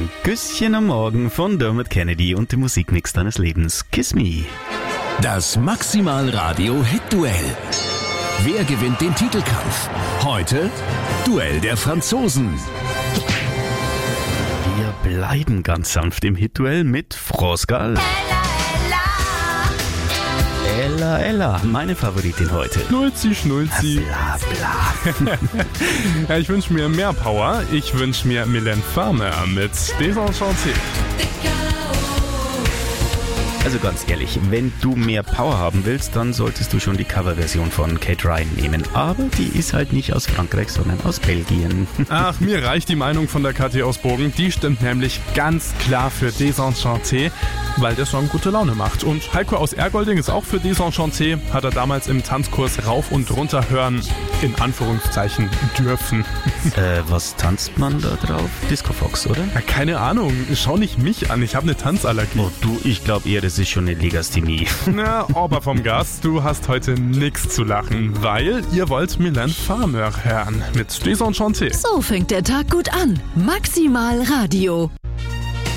Ein Küsschen am Morgen von Dermot Kennedy und dem Musikmix deines Lebens. Kiss Me. Das Maximal Radio Hit-Duell. Wer gewinnt den Titelkampf? Heute Duell der Franzosen. Wir bleiben ganz sanft im Hit-Duell mit Frosgal. Ella, Ella, meine Favoritin heute. Schnulzi. Bla, bla. Ja, ich wünsche mir mehr Power. Ich wünsche mir Mylène Farmer mit Désenchanté. Also ganz ehrlich, wenn du mehr Power haben willst, dann solltest du schon die Coverversion von Kate Ryan nehmen. Aber die ist halt nicht aus Frankreich, sondern aus Belgien. Ach, mir reicht die Meinung von der Kathi aus Bogen. Die stimmt nämlich ganz klar für Désenchanté, weil der Song gute Laune macht. Und Heiko aus Ergolding ist auch für Désenchanté, hat er damals im Tanzkurs rauf und runter hören, in Anführungszeichen, dürfen. Was tanzt man da drauf? Disco Fox, oder? Ja, keine Ahnung, schau nicht mich an, ich habe eine Tanzallergie. Oh du, ich glaube eher, das ist schon eine Legasthenie. Na, aber vom Gast, du hast heute nix zu lachen, weil ihr wollt Mylène Farmer hören mit Désenchanté. So fängt der Tag gut an. Maximal Radio.